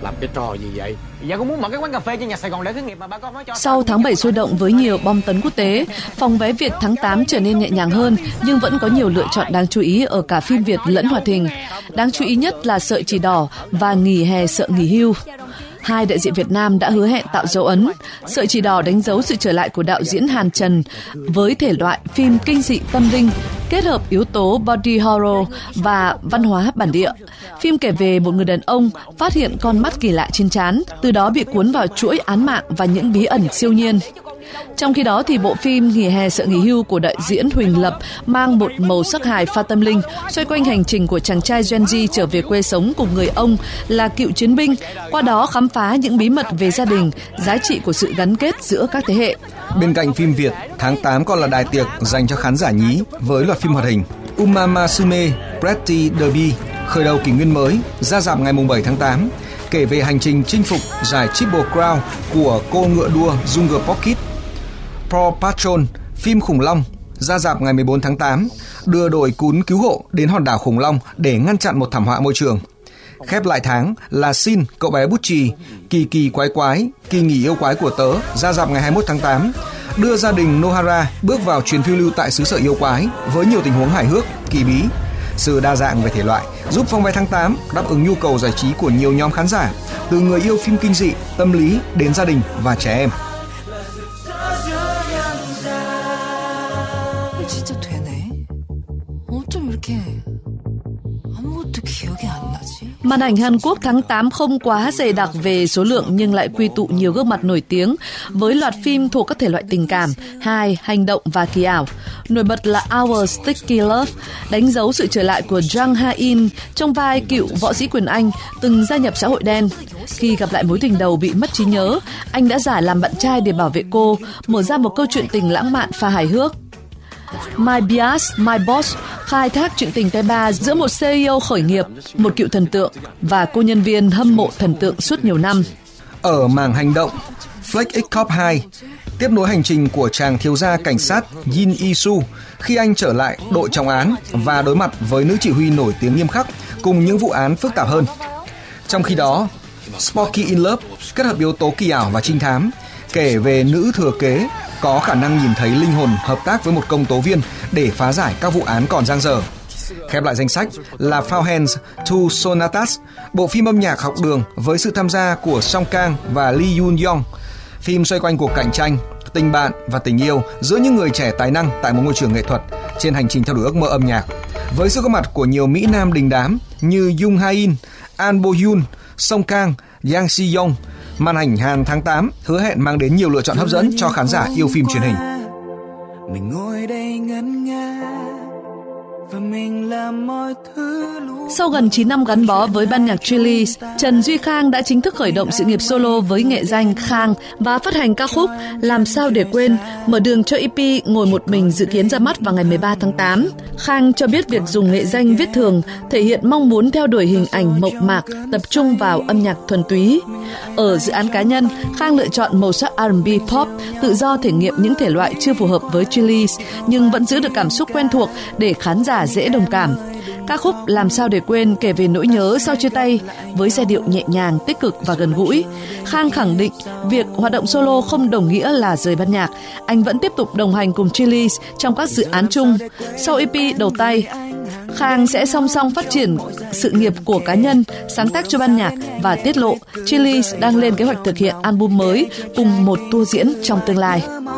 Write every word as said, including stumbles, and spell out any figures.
làm cái trò gì vậy? Dạ con muốn mở cái quán cà phê trên nhà Sài Gòn để khởi nghiệp mà bà con nói cho. Sau tháng bảy sôi động với nhiều bom tấn quốc tế, phòng vé Việt tháng tám trở nên nhẹ nhàng hơn, nhưng vẫn có nhiều lựa chọn đáng chú ý ở cả phim Việt lẫn hoạt hình. Đáng chú ý nhất là Sợi chỉ đỏ và Nghỉ hè sợ nghỉ hưu. Hai đại diện Việt Nam đã hứa hẹn tạo dấu ấn. Sợi chỉ đỏ đánh dấu sự trở lại của đạo diễn Hàn Trần với thể loại phim kinh dị tâm linh, kết hợp yếu tố body horror và văn hóa bản địa. Phim kể về một người đàn ông phát hiện con mắt kỳ lạ trên trán, từ đó bị cuốn vào chuỗi án mạng và những bí ẩn siêu nhiên. Trong khi đó thì bộ phim Nghỉ hè sợ nghỉ hưu của đạo diễn Huỳnh Lập mang một màu sắc hài pha tâm linh, xoay quanh hành trình của chàng trai Gen Z trở về quê sống cùng người ông là cựu chiến binh, qua đó khám phá những bí mật về gia đình, giá trị của sự gắn kết giữa các thế hệ. Bên cạnh phim Việt, tháng tám còn là đại tiệc dành cho khán giả nhí với loạt phim hoạt hình Uma Musume Pretty Derby khởi đầu kỷ nguyên mới, ra rạp ngày bảy tháng tám, kể về hành trình chinh phục giải Triple Crown của cô ngựa đua Jungle Pocket. Paw Patrol, phim khủng long, ra rạp ngày mười bốn tháng tám, đưa đội cún cứu hộ đến hòn đảo khủng long để ngăn chặn một thảm họa môi trường. Khép lại tháng là Sin, cậu bé bút chì, kỳ kỳ quái quái, kỳ nghỉ yêu quái của tớ, ra rạp ngày hai mươi mốt tháng tám, đưa gia đình Nohara bước vào chuyến phiêu lưu tại xứ sở yêu quái với nhiều tình huống hài hước, kỳ bí. Sự đa dạng về thể loại giúp phòng vé tháng tám đáp ứng nhu cầu giải trí của nhiều nhóm khán giả, từ người yêu phim kinh dị, tâm lý đến gia đình và trẻ em. 진짜 되네. 어쩜 이렇게 아무것도 기억이 안 나지? Màn ảnh Hàn Quốc tháng tám không quá dày đặc về số lượng nhưng lại quy tụ nhiều gương mặt nổi tiếng với loạt phim thuộc các thể loại tình cảm, hài, hành động và kỳ ảo. Nổi bật là Our Sticky Love, đánh dấu sự trở lại của Jang Ha-in trong vai cựu võ sĩ quyền Anh từng gia nhập xã hội đen. Khi gặp lại mối tình đầu bị mất trí nhớ, anh đã giả làm bạn trai để bảo vệ cô, mở ra một câu chuyện tình lãng mạn pha hài hước. My Bias, My Boss khai thác chuyện tình tay ba giữa một xê i ô khởi nghiệp, một cựu thần tượng và cô nhân viên hâm mộ thần tượng suốt nhiều năm. Ở mảng hành động, Flex X Cop hai tiếp nối hành trình của chàng thiếu gia cảnh sát Yin Isu khi anh trở lại đội trọng án và đối mặt với nữ chỉ huy nổi tiếng nghiêm khắc cùng những vụ án phức tạp hơn. Trong khi đó, Sporky in Love kết hợp yếu tố kỳ ảo và trinh thám, kể về nữ thừa kế có khả năng nhìn thấy linh hồn hợp tác với một công tố viên để phá giải các vụ án còn dang dở. Khép lại danh sách là Foul Hands Two Sonatas, bộ phim âm nhạc học đường với sự tham gia của Song Kang và Lee Yoon Young. Phim xoay quanh cuộc cạnh tranh, tình bạn và tình yêu giữa những người trẻ tài năng tại một ngôi trường nghệ thuật trên hành trình theo đuổi ước mơ âm nhạc. Với sự có mặt của nhiều mỹ nam đình đám như Jung Ha-in, An Bo Hyun, Song Kang, Yang Si Young, màn ảnh Hàn tháng tám hứa hẹn mang đến nhiều lựa chọn hấp dẫn cho khán giả yêu phim truyền hình. Mình ngồi đây ngẩn ngơ và mình làm mọi thứ. Sau gần chín năm gắn bó với ban nhạc Chillies, Trần Duy Khang đã chính thức khởi động sự nghiệp solo với nghệ danh Khang và phát hành ca khúc Làm sao để quên, mở đường cho e pê Ngồi một mình dự kiến ra mắt vào ngày mười ba tháng tám. Khang cho biết việc dùng nghệ danh viết thường thể hiện mong muốn theo đuổi hình ảnh mộc mạc, tập trung vào âm nhạc thuần túy. Ở dự án cá nhân, Khang lựa chọn màu sắc R and B pop, tự do thể nghiệm những thể loại chưa phù hợp với Chillies nhưng vẫn giữ được cảm xúc quen thuộc để khán giả dễ đồng cảm. Ca khúc Làm sao để quên kể về nỗi nhớ sau chia tay với giai điệu nhẹ nhàng, tích cực và gần gũi. Khang khẳng định việc hoạt động solo không đồng nghĩa là rời ban nhạc. Anh vẫn tiếp tục đồng hành cùng Chillies trong các dự án chung. Sau e pê đầu tay, Khang sẽ song song phát triển sự nghiệp của cá nhân, sáng tác cho ban nhạc và tiết lộ Chillies đang lên kế hoạch thực hiện album mới cùng một tour diễn trong tương lai.